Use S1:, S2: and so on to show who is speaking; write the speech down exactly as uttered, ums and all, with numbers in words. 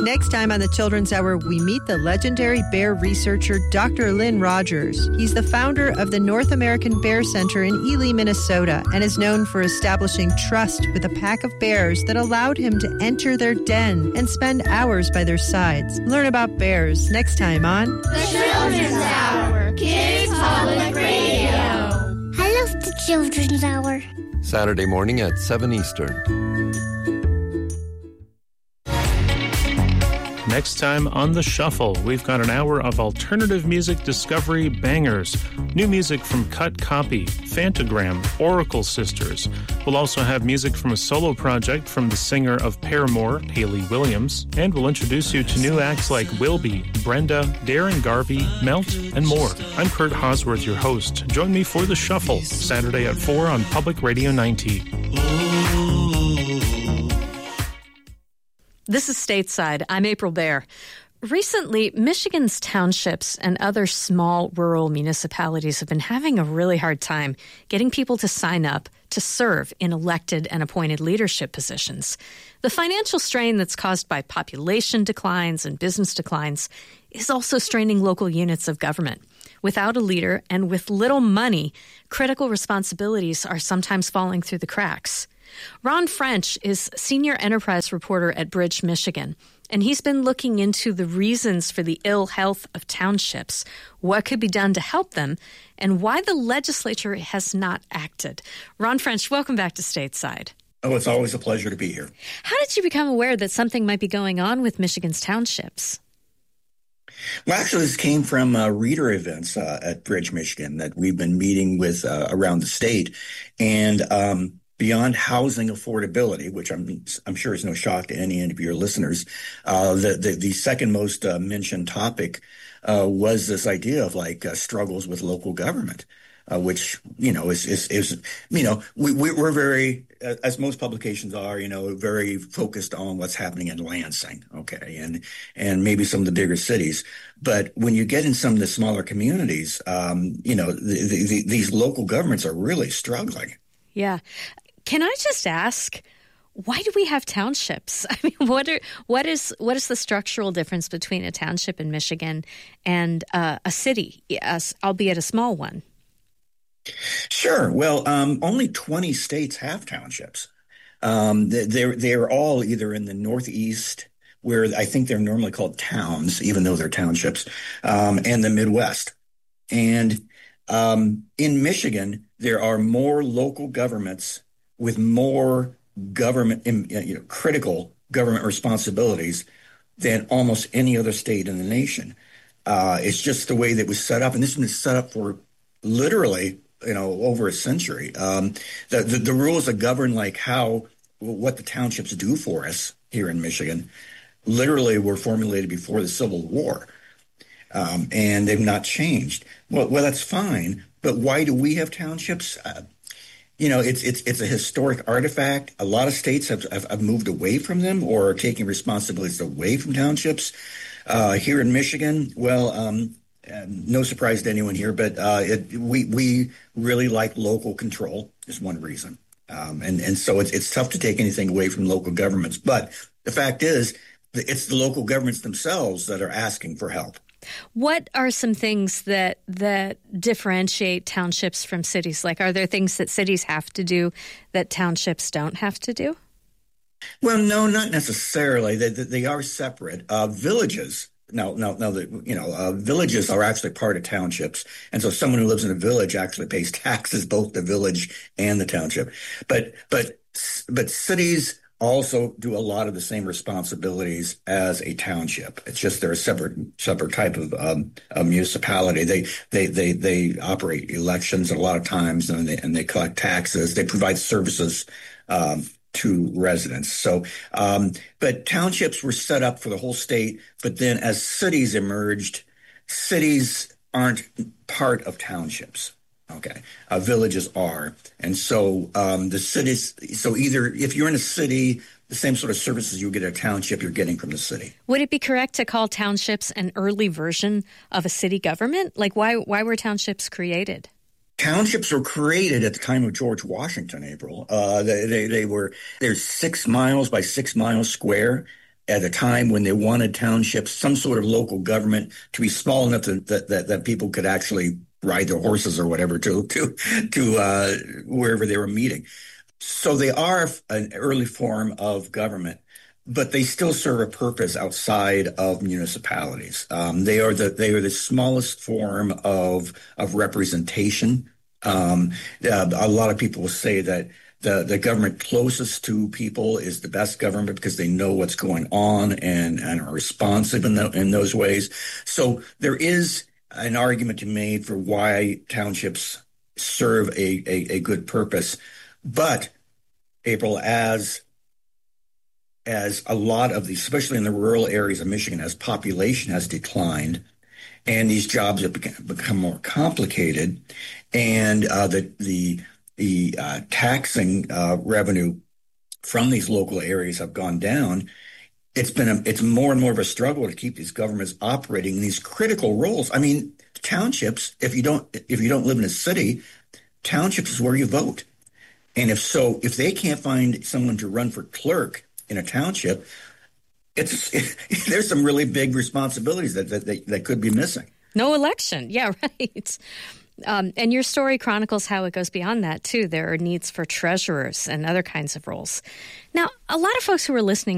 S1: Next time on the Children's Hour, we meet the legendary bear researcher Doctor Lynn Rogers. He's the founder of the North American Bear Center in Ely, Minnesota, and is known for establishing trust with a pack of bears that allowed him to enter their den and spend hours by their sides. Learn about bears next time on
S2: The Children's Hour, Kids Public Radio.
S3: I love the Children's Hour.
S4: Saturday morning at seven Eastern.
S5: Next time on The Shuffle, we've got an hour of alternative music discovery bangers. New music from Cut Copy, Fantagram, Oracle Sisters. We'll also have music from a solo project from the singer of Paramore, Hayley Williams. And we'll introduce you to new acts like Wilby, Brenda, Darren Garvey, Melt, and more. I'm Kurt Hosworth, your host. Join me for The Shuffle, Saturday at four on Public Radio ninety.
S6: This is Stateside. I'm April Baer. Recently, Michigan's townships and other small rural municipalities have been having a really hard time getting people to sign up to serve in elected and appointed leadership positions. The financial strain that's caused by population declines and business declines is also straining local units of government. Without a leader and with little money, critical responsibilities are sometimes falling through the cracks. Ron French is senior enterprise reporter at Bridge, Michigan, and he's been looking into the reasons for the ill health of townships, what could be done to help them, and why the legislature has not acted. Ron French, welcome back to Stateside.
S7: Oh, it's always a pleasure to be here.
S6: How did you become aware that something might be going on with Michigan's townships?
S7: Well, actually, this came from uh, reader events uh, at Bridge, Michigan that we've been meeting with uh, around the state. And um, beyond housing affordability, which I'm I'm sure is no shock to any of your listeners, uh, the, the, the second most uh, mentioned topic uh, was this idea of like uh, struggles with local government. Uh, which, you know, is, is, is, you know, we, we, we're very, uh, as most publications are, you know, very focused on what's happening in Lansing, okay, and, and maybe some of the bigger cities. But when you get in some of the smaller communities, um, you know, the, the, the, these local governments are really struggling.
S6: Yeah. Can I just ask, why do we have townships? I mean, what are what is what is the structural difference between a township in Michigan and uh, a city, albeit a small one?
S7: Sure. Well, um, only twenty states have townships. Um, they're, they're all either in the Northeast, where I think they're normally called towns, even though they're townships, um, and the Midwest. And um, in Michigan, there are more local governments with more government, you know, critical government responsibilities than almost any other state in the nation. Uh, it's just the way that it was set up. And this has been set up for literally you know, over a century. Um, the, the, the rules that govern like how, what the townships do for us here in Michigan literally were formulated before the Civil War. Um, and they've not changed. Well, well, that's fine. But why do we have townships? Uh, you know, it's, it's, it's a historic artifact. A lot of states have, have, have moved away from them or are taking responsibilities away from townships. Uh, here in Michigan, well, um, Uh, no surprise to anyone here, but uh, it, we we really like local control is one reason, um, and and so it's it's tough to take anything away from local governments. But the fact is, it's the local governments themselves that are asking for help.
S6: What are some things that that differentiate townships from cities? Like, are there things that cities have to do that townships don't have to do?
S7: Well, no, not necessarily. They they are separate. Uh, villages. No, no, no. The, you know, uh, villages are actually part of townships, and so someone who lives in a village actually pays taxes, both the village and the township. But, but, but cities also do a lot of the same responsibilities as a township. It's just they're a separate, separate type of um, a municipality. They, they, they, they operate elections a lot of times, and they and they collect taxes. They provide services. Um, to residents. So, um, but townships were set up for the whole state. But then as cities emerged, cities aren't part of townships. Okay. Uh, villages are. And so um, the cities, so either if you're in a city, the same sort of services you get at a township, you're getting from the city.
S6: Would it be correct to call townships an early version of a city government? Like why, why were townships created?
S7: Townships were created at the time of George Washington, April. Uh, they, they, they were, they're six miles by six miles square. at a time when they wanted townships, some sort of local government to be small enough that that, that, that people could actually ride their horses or whatever to to to uh, wherever they were meeting. So they are an early form of government, but they still serve a purpose outside of municipalities. Um, they are the they are the smallest form of of representation. Um, uh, a lot of people will say that the the government closest to people is the best government because they know what's going on and, and are responsive in, the, in those ways. So there is an argument to be made for why townships serve a, a, a good purpose. But, April, as as a lot of these, especially in the rural areas of Michigan, as population has declined and these jobs have become, become more complicated, and uh, the the the uh, taxing uh, revenue from these local areas have gone down, it's been a, it's more and more of a struggle to keep these governments operating in these critical roles. I mean, townships, if you don't if you don't live in a city, townships is where you vote. And if so, if they can't find someone to run for clerk in a township, it's it, there's some really big responsibilities that, that that that could be missing.
S6: No election. Yeah, right. Um, and your story chronicles how it goes beyond that, too. There are needs for treasurers and other kinds of roles. Now, a lot of folks who are listening